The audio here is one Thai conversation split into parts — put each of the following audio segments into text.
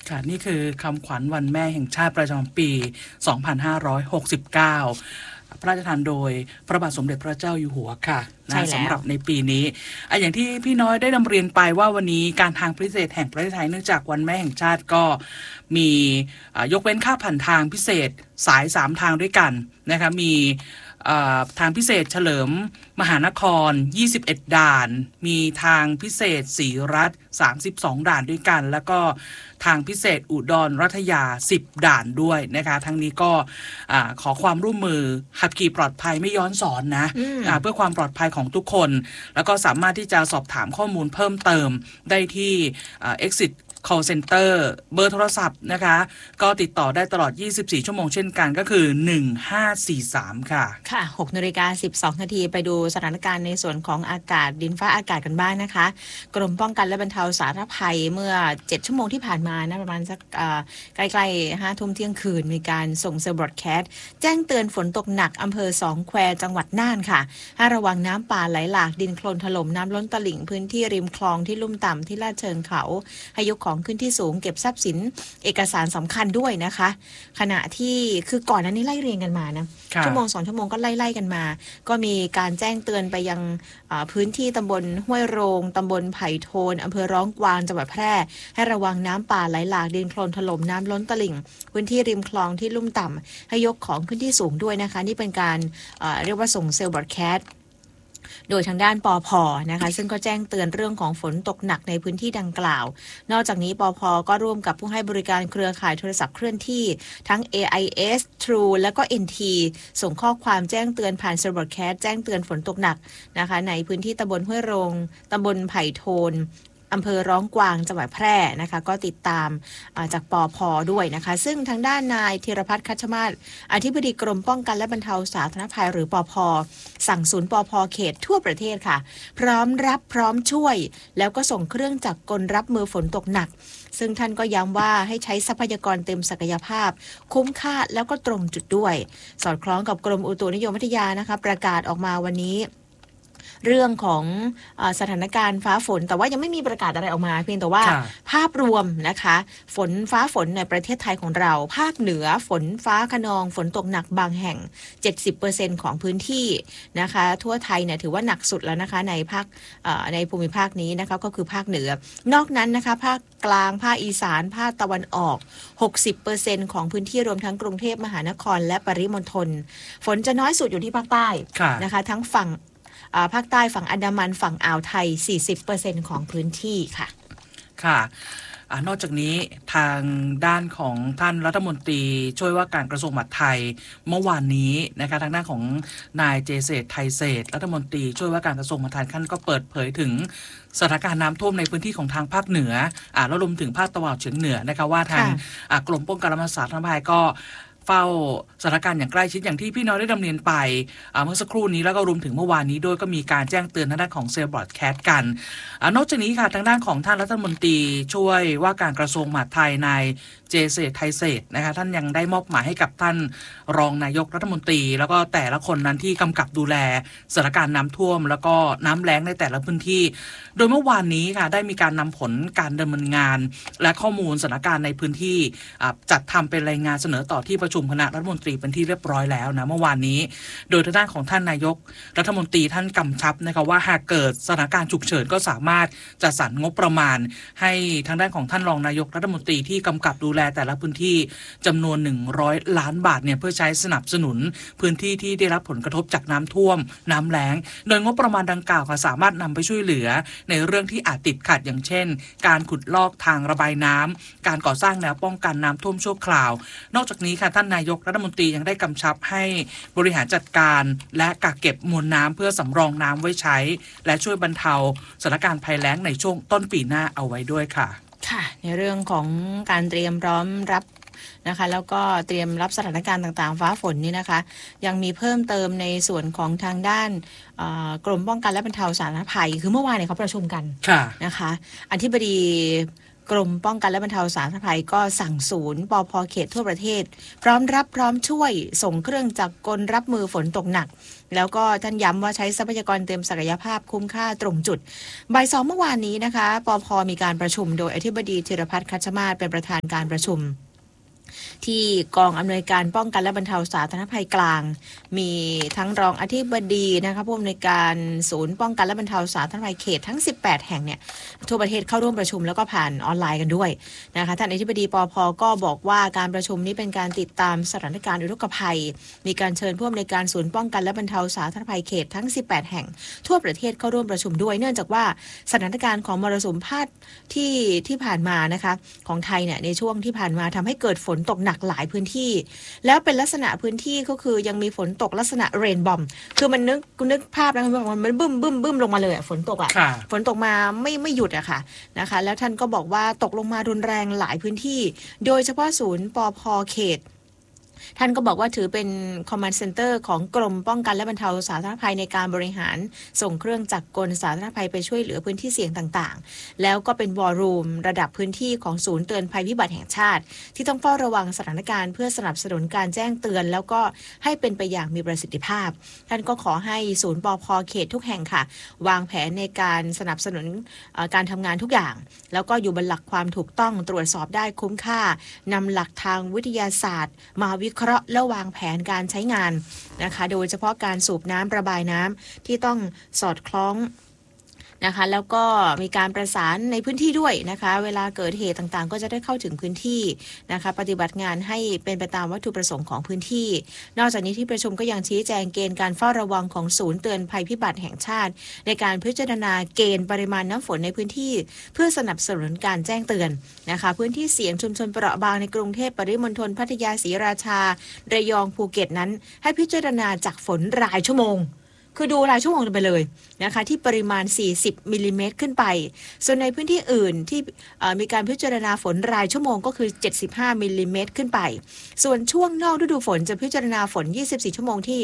ค่ะนี่คือคำขวัญวันแม่แห่งชาติประจำปี 2569 พระราชทานโดยพระบาทสมเด็จพระเจ้าอยู่หัวค่ะนะสำหรับในปีนี้อย่างที่พี่น้อยได้นำเรียนไปว่าวันนี้การทางพิเศษแห่งประเทศไทยเนื่องจากวันแม่แห่งชาติก็มียกเว้นค่าผ่านทางพิเศษสาย3ทางด้วยกันนะคะมีทางพิเศษเฉลิมมหานคร21ด่านมีทางพิเศษศรีรัตน์32ด่านด้วยกันแล้วก็ทางพิเศษอุดรรัตยา10ด่านด้วยนะคะทั้งนี้ก็ขอความร่วมมือขับขี่ปลอดภัยไม่ย้อนสอนนะเพื่อความปลอดภัยของทุกคนแล้วก็สามารถที่จะสอบถามข้อมูลเพิ่มเติมได้ที่Exit call center เบอร์โทรศัพท์นะคะก็ติดต่อได้ตลอด24ชั่วโมงเช่นกันก็คือ1543ค่ะค่ะ6:12 นาทีไปดูสถานการณ์ในส่วนของอากาศดินฟ้าอากาศกันบ้างนะคะกรมป้องกันและบรรเทาสาธารณภัยเมื่อ7ชั่วโมงที่ผ่านมานะประมาณสักใกล้ๆ 5 ทุ่มเที่ยงคืนมีการส่งเซลล์บรอดแคสต์แจ้งเตือนฝนตกหนักอำเภอสองแควจังหวัดน่านค่ะให้ระวังน้ำป่าไหลหลากดินโคลนถล่มน้ำล้นตลิ่งพื้นที่ริมคลองที่ลุ่มต่ำที่ลาดเชิงเขาให้ยกของขึ้นที่สูงเก็บทรัพย์สินเอกสารสำคัญด้วยนะคะขณะที่คือก่อนนั้นนี่ไล่เรียงกันมานะชั่วโมง2ชั่วโมงก็ไล่กันมาก็มีการแจ้งเตือนไปยังพื้นที่ตำบลห้วยโรงตำบลไผ่โทนอำเภอร้องกวางจังหวัดแพร่ให้ระวังน้ำป่าไหลหลากดินโคลนถล่มน้ำล้นตลิ่งพื้นที่ริมคลองที่ลุ่มต่ำให้ยกของขึ้นที่สูงด้วยนะคะนี่เป็นการเรียกว่าส่งเซลล์บรอดแคสต์โดยทางด้านปภ.นะคะซึ่งก็แจ้งเตือนเรื่องของฝนตกหนักในพื้นที่ดังกล่าวนอกจากนี้ปภ.ก็ร่วมกับผู้ให้บริการเครือข่ายโทรศัพท์เคลื่อนที่ทั้ง AIS True และก็ NT ส่งข้อความแจ้งเตือนผ่านเซลล์บรอดแคสต์แจ้งเตือนฝนตกหนักนะคะในพื้นที่ตำบลห้วยโรงตำบลไผ่โทนอำเภอร้องกวางจังหวัดแพร่นะคะก็ติดตามจากปภ.ด้วยนะคะซึ่งทางด้านนายธีรพัฒน์คัชมาศอธิบดีกรมป้องกันและบรรเทาสาธารณภัยหรือปภ.สั่งศูนย์ปภ.เขตทั่วประเทศค่ะพร้อมรับพร้อมช่วยแล้วก็ส่งเครื่องจักรกลรับมือฝนตกหนักซึ่งท่านก็ย้ำว่าให้ใช้ทรัพยากรเต็มศักยภาพคุ้มค่าแล้วก็ตรงจุดด้วยสอดคล้องกับกรมอุตุนิยมวิทยานะคะประกาศออกมาวันนี้เรื่องของสถานการณ์ฟ้าฝนแต่ว่ายังไม่มีประกาศอะไรออกมาเพียงแต่ว่าภาพรวมนะคะฝนฟ้าฝนในประเทศไทยของเราภาคเหนือฝนฟ้าคะนองฝนตกหนักบางแห่ง 70% ของพื้นที่นะคะทั่วไทยเนี่ยถือว่าหนักสุดแล้วนะคะในภาคในภูมิภาคนี้นะคะก็คือภาคเหนือนอกนั้นนะคะภาคกลางภาคอีสานภาคตะวันออก 60% ของพื้นที่รวมทั้งกรุงเทพมหานครและปริมณฑลฝนจะน้อยสุดอยู่ที่ภาคใต้นะคะทั้งฝั่งภาคใต้ฝั่งอันดามันฝั่งอ่าวไทย 40% ของพื้นที่ค่ะค่ะนอกจากนี้ทางด้านของท่านรัฐมนตรีช่วยว่าการกระทรวงมหาดไทยเมื่อวานนี้นะคะทางด้านของนายเจเศรษฐ์ไทยเศรษฐ์รัฐมนตรีช่วยว่าการกระทรวงมหาดไทยท่านก็เปิดเผยถึงสถานการณ์น้ำท่วมในพื้นที่ของทางภาคเหนือแล้วรวมถึงภาคตะวันออกเฉียงเหนือนะคะว่าทางกรมป้องกันและบรรเทาสาธารณภัยก็เฝ้าสถานการณ์อย่างใกล้ชิดอย่างที่พี่น้อยได้ดำเนินไปเมื่อสักครู่นี้แล้วก็รวมถึงเมื่อวานนี้ด้วยก็มีการแจ้งเตือนทางด้านของเซลล์บรอดแคสต์กันนอกจากนี้ค่ะทางด้านของท่านรัฐมนตรีช่วยว่าการกระทรวงมหาดไทยนายเจเศรษฐ์ไทยเศรษฐ์นะคะท่านยังได้มอบหมายให้กับท่านรองนายกรัฐมนตรีแล้วก็แต่ละคนนั้นที่กำกับดูแลสถานการณ์น้ำท่วมแล้วก็น้ำแล้งในแต่ละพื้นที่โดยเมื่อวานนี้ค่ะได้มีการนำผลการดำเนินงานและข้อมูลสถานการณ์ในพื้นที่จัดทำเป็นรายงานเสนอต่อที่ประชุมคณะรัฐมนตรีเป็นที่เรียบร้อยแล้วนะเมื่อวานนี้โดยทางด้านของท่านนายกรัฐมนตรีท่านกำชับนะคะว่าหากเกิดสถานการณ์ฉุกเฉินก็สามารถจัดสรรงบประมาณให้ทางด้านของท่านรองนายกรัฐมนตรีที่กำกับดูแลแต่ละพื้นที่จำนวน100 ล้านบาทเนี่ยเพื่อใช้สนับสนุนพื้นที่ที่ได้รับผลกระทบจากน้ำท่วมน้ำแล้งโดยงบประมาณดังกล่าวค่ะสามารถนำไปช่วยเหลือในเรื่องที่อาจติดขัดอย่างเช่นการขุดลอกทางระบายน้ำการก่อสร้างแนวป้องกันน้ำท่วมชั่วคราวนอกจากนี้ค่ะท่านนายกรัฐมนตรียังได้กำชับให้บริหารจัดการและกักเก็บมวลน้ำเพื่อสำรองน้ำไว้ใช้และช่วยบรรเทาสถานการณ์ภัยแล้งในช่วงต้นปีหน้าเอาไว้ด้วยค่ะค่ะในเรื่องของการเตรียมพร้อมรับนะคะแล้วก็เตรียมรับสถานการณ์ต่างๆฟ้าฝนนี่นะคะยังมีเพิ่มเติมในส่วนของทางด้านกรมป้องกันและบรรเทาสาธารณภัยคือเมื่อวานเนี่ยเขาประชุมกันนะคะอธิบดีกรมป้องกันและบรรเทาสาธารณภัยก็สั่งศูนย์ปภ.เขตทั่วประเทศพร้อมรับพร้อมช่วยส่งเครื่องจักรกลรับมือฝนตกหนักแล้วก็ท่านย้ำว่าใช้ทรัพยากรเต็มศักยภาพคุ้มค่าตรงจุดบ่าย 2เมื่อวานนี้นะคะปภ.มีการประชุมโดยอธิบดีธีรพัฒน์คัชมาศเป็นประธานการประชุมที่กองอำนวยการป้องกันและบรรเทาสาธารณภัยกลางมีทั้งรองอธิบดีนะคะผู้อำนวยการศูนย์ป้องกันและบรรเทาสาธารณภัยเขตทั้ง18แห่งเนี่ยทั่วประเทศเข้าร่วมประชุมแล้วก็ผ่านออนไลน์กันด้วยนะคะท่านอธิบดีปภ.ก็บอกว่าการประชุมนี้เป็นการติดตามสถานการณ์อุทกภัยมีการเชิญผู้อำนวยการศูนย์ป้องกันและบรรเทาสาธารณภัยเขตทั้ง18แห่งทั่วประเทศเข้าร่วมประชุมด้วยเนื่องจากว่าสถานการณ์ของมรสุมพาดที่ผ่านมานะคะของไทยเนี่ยในช่วงที่ผ่านมาทำให้เกิดฝนตกหนักหลายพื้นที่แล้วเป็นลักษณะพื้นที่ก็คือยังมีฝนตกลักษณะเรนบอมคือมันนึกภาพนะมันบึ้มลงมาเลยฝนตกฝนตกมาไม่หยุดอะค่ะนะคะแล้วท่านก็บอกว่าตกลงมารุนแรงหลายพื้นที่โดยเฉพาะศูนย์ปภ.เขตท่านก็บอกว่าถือเป็น Command Center ของกรมป้องกันและบรรเทาสาธารณภัยในการบริหารส่งเครื่องจักรกลสาธารณภัยไปช่วยเหลือพื้นที่เสี่ยงต่างๆแล้วก็เป็นวอลลุ่มระดับพื้นที่ของศูนย์เตือนภัยพิบัติแห่งชาติที่ต้องเฝ้าระวังสถานการณ์เพื่อสนับสนุนการแจ้งเตือนแล้วก็ให้เป็นไปอย่างมีประสิทธิภาพท่านก็ขอให้ศูนย์ปภ.เขตทุกแห่งค่ะวางแผนในการสนับสนุนการทำงานทุกอย่างแล้วก็อยู่บนหลักความถูกต้องตรวจสอบได้คุ้มค่านำหลักทางวิทยาศาสตร์มาวิเคราะห์และวางแผนการใช้งานนะคะโดยเฉพาะการสูบน้ำระบายน้ำที่ต้องสอดคล้องนะคะแล้วก็มีการประสานในพื้นที่ด้วยนะคะเวลาเกิดเหตุต่างๆก็จะได้เข้าถึงพื้นที่นะคะปฏิบัติงานให้เป็นไปตามวัตถุประสงค์ของพื้นที่นอกจากนี้ที่ประชุมก็ยังชี้แจงเกณฑ์การเฝ้าระวังของศูนย์เตือนภัยพิบัติแห่งชาติในการพิจารณาเกณฑ์ปริมาณน้ำฝนในพื้นที่เพื่อสนับสนุนการแจ้งเตือนนะคะพื้นที่เสี่ยงชุมชนเปราะบางในกรุงเทพปริมณฑลพัทยาศรีราชาระยองภูเก็ตนั้นให้พิจารณาจากฝนรายชั่วโมงคือดูรายชั่วโมงไปเลยนะคะที่ปริมาณ40มิลลิเมตรขึ้นไปส่วนในพื้นที่อื่นที่มีการพิจารณาฝนรายชั่วโมงก็คือ75มิลลิเมตรขึ้นไปส่วนช่วงนอกฤดูฝนจะพิจารณาฝน24ชั่วโมงที่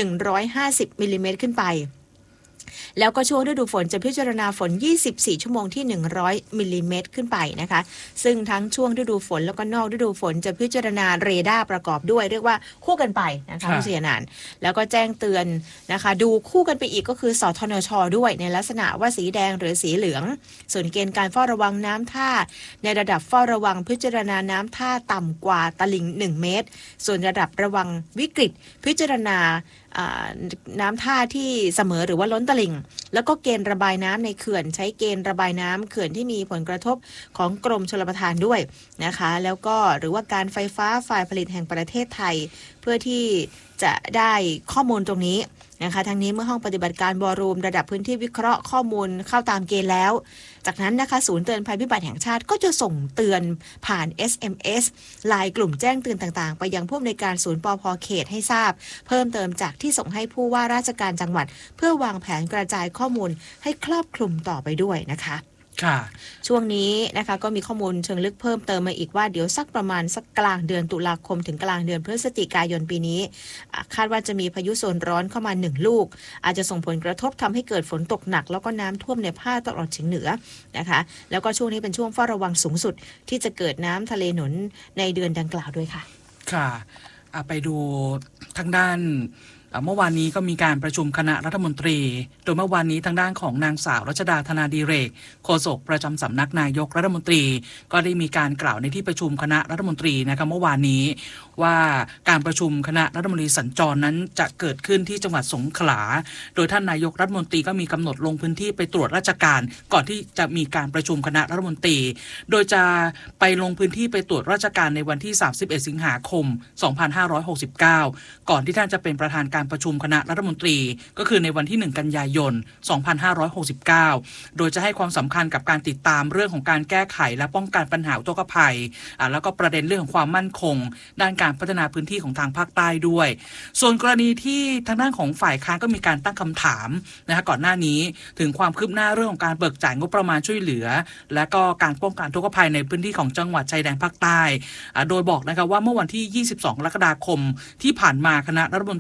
150มิลลิเมตรขึ้นไปแล้วก็ช่วงฤดูฝนจะพิจารณาฝน24ชั่วโมงที่100มิลลิเมตรขึ้นไปนะคะซึ่งทั้งช่วงฤดูฝนแล้วก็นอกฤดูฝนจะพิจารณาเรดาร์ประกอบด้วยเรียกว่าคู่กันไปนะคะผู้เสียนานแล้วก็แจ้งเตือนนะคะดูคู่กันไปอีกก็คือสทนช.ด้วยในลักษณะว่าสีแดงหรือสีเหลืองส่วนเกณฑ์การเฝ้าระวังน้ำท่าในระดับเฝ้าระวังพิจารณาน้ำท่าต่ำกว่าตลิ่ง1เมตรส่วนระดับระวังวิกฤตพิจารณาน้ำท่าที่เสมอหรือว่าล้นตลิ่งแล้วก็เกณฑ์ระบายน้ำในเขื่อนใช้เกณฑ์ระบายน้ำเขื่อนที่มีผลกระทบของกรมชลประทานด้วยนะคะแล้วก็หรือว่าการไฟฟ้าฝ่ายผลิตแห่งประเทศไทยเพื่อที่จะได้ข้อมูลตรงนี้นะคะทั้งนี้เมื่อห้องปฏิบัติการวอรูมระดับพื้นที่วิเคราะห์ข้อมูลเข้าตามเกณฑ์แล้วจากนั้นนะคะศูนย์เตือนภัยพิบัติแห่งชาติก็จะส่งเตือนผ่าน SMS ไลน์กลุ่มแจ้งเตือนต่างๆไปยังผู้อำนวยการศูนย์ปภ.เขตให้ทราบเพิ่มเติมจากที่ส่งให้ผู้ว่าราชการจังหวัดเพื่อวางแผนกระจายข้อมูลให้ครอบคลุมต่อไปด้วยนะคะช่วงนี้นะคะก็มีข้อมูลเชิงลึกเพิ่มเติมมาอีกว่าเดี๋ยวสักประมาณสักกลางเดือนตุลาคมถึงกลางเดือนพฤศจิกายนปีนี้คาดว่าจะมีพายุโซนร้อนเข้ามา1ลูกอาจจะส่งผลกระทบทำให้เกิดฝนตกหนักแล้วก็น้ำท่วมในภาคตะวันออกเฉียงเหนือนะคะแล้วก็ช่วงนี้เป็นช่วงเฝ้าระวังสูงสุดที่จะเกิดน้ำทะเลหนุนในเดือนดังกล่าวด้วยค่ะไปดูทางด้านเมื่อวานนี้ก็มีการประชุมคณะรัฐมนตรีโดยเมื่อวานนี้ทางด้านของนางสาวรัชดาธนาดิเรกโฆษกประจำสำนักนายกรัฐมนตรีก็ได้มีการกล่าวในที่ประชุมคณะรัฐมนตรีนะคะเมื่อวานนี้ว่าการประชุมคณะรัฐมนตรีสัญจรนั้นจะเกิดขึ้นที่จังหวัดสงขลาโดยท่านนายกรัฐมนตรีก็มีกำหนดลงพื้นที่ไปตรวจราชการก่อนที่จะมีการประชุมคณะรัฐมนตรีโดยจะไปลงพื้นที่ไปตรวจราชการในวันที่31สิงหาคม2569ก่อนที่ท่านจะเป็นประธานการประชุมคณะรัฐมนตรีก็คือในวันที่1กันยายน2569โดยจะให้ความสำคัญกับการติดตามเรื่องของการแก้ไขและป้องกันปัญหาอุทกภัยแล้วก็ประเด็นเรื่องของความมั่นคงด้านการพัฒนาพื้นที่ของทางภาคใต้ด้วยส่วนกรณีที่ทางด้านของฝ่ายค้านก็มีการตั้งคำถามนะคะก่อนหน้านี้ถึงความคืบหน้าเรื่องของการเบิกจ่ายงบประมาณช่วยเหลือและก็การป้องกันอุทกภัยในพื้นที่ของจังหวัดชายแดนภาคใต้โดยบอกนะคะว่าเมื่อวันที่22กรกฎาคมที่ผ่านมาคณะรัฐมนตรีก็มี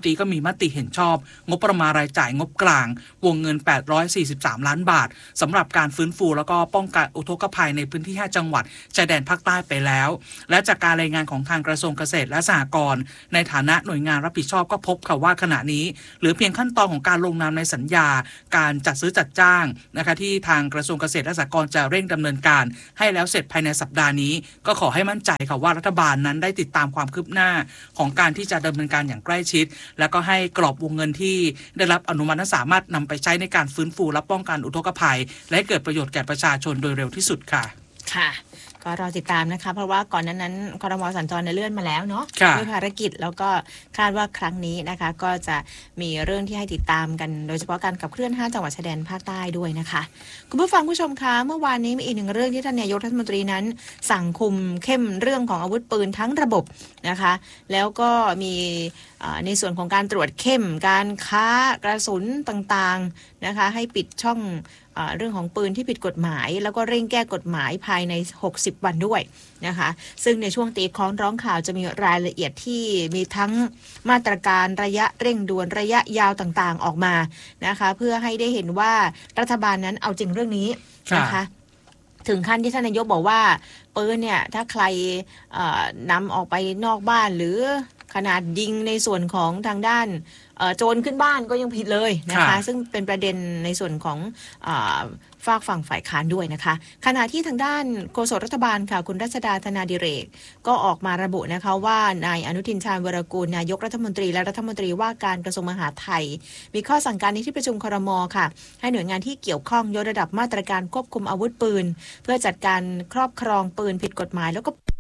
มติเห็นชอบงบประมาณรายจ่ายงบกลางวงเงิน843ล้านบาทสำหรับการฟื้นฟูแล้วก็ป้องกันอุทกภัยในพื้นที่5จังหวัดชายแดนภาคใต้ไปแล้วและจากการรายงานของทางกระทรวงเกษตรและสหกรณ์ในฐานะหน่วยงานรับผิดชอบก็พบค่ะว่าขณะนี้เหลือเพียงขั้นตอนของการลงนามในสัญญาการจัดซื้อจัดจ้างนะคะที่ทางกระทรวงเกษตรและสหกรณ์จะเร่งดำเนินการให้แล้วเสร็จภายในสัปดาห์นี้ก็ขอให้มั่นใจค่ะว่ารัฐบาลนั้นได้ติดตามความคืบหน้าของการที่จะดำเนินการอย่างใกล้ชิดแล้วก็ให้กรอบวงเงินที่ได้รับอนุมัติสามารถนำไปใช้ในการฟื้นฟูและป้องกันอุทกภัยและให้เกิดประโยชน์แก่ประชาชนโดยเร็วที่สุดค่ะค่ะก็รอติดตามนะคะเพราะว่าก่อนนั้นครม.สัญจรเลื่อนมาแล้วเนาะด้วยภารกิจแล้วก็คาดว่าครั้งนี้นะคะก็จะมีเรื่องที่ให้ติดตามกันโดยเฉพาะการขับเคลื่อน5จังหวัดชายแดนภาคใต้ด้วยนะคะคุณผู้ฟังผู้ชมคะเมื่อวานนี้มีอีกหนึ่งเรื่องที่ท่านนายกรัฐมนตรีนั้นสั่งคุมเข้มเรื่องของอาวุธปืนทั้งระบบนะคะแล้วก็มีในส่วนของการตรวจเข้มการค้ากระสุนต่างๆนะคะให้ปิดช่องเรื่องของปืนที่ผิดกฎหมายแล้วก็เร่งแก้กฎหมายภายใน60วันด้วยนะคะซึ่งในช่วงตีคล้องร้องข่าวจะมีรายละเอียดที่มีทั้งมาตรการระยะเร่งด่วนระยะยาวต่างๆออกมานะคะเพื่อให้ได้เห็นว่ารัฐบาลนั้นเอาจริงเรื่องนี้นะคะถึงขั้นที่ท่านนายกบอกว่าปืนเนี่ยถ้าใครนำออกไปนอกบ้านหรือขนาดยิงในส่วนของทางด้านโจรขึ้นบ้านก็ยังผิดเลยนะคะซึ่งเป็นประเด็นในส่วนของฝากฝั่งฝ่ายค้านด้วยนะคะขณะที่ทางด้านโฆษกรัฐบาลค่ะคุณรัชดาธนาดิเรกก็ออกมาระบุนะคะว่านายอนุทินชาญวรกูลนายกรัฐมนตรีและรัฐมนตรีว่าการกระทรวงมหาดไทยมีข้อสั่งการในที่ประชุมครม.ค่ะให้หน่วยงานที่เกี่ยวข้องยกระดับมาตรการควบคุมอาวุธปืนเพื่อจัดการครอบครองปืนผิดกฎหมายแล้วก็